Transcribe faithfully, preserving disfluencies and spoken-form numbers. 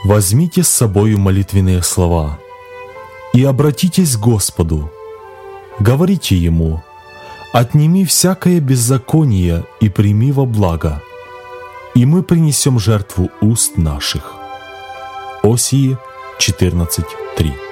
Возьмите с собою молитвенные слова и обратитесь к Господу. Говорите Ему: «Отними всякое беззаконие и прими во благо, и мы принесем жертву уст наших». Осии четырнадцать три.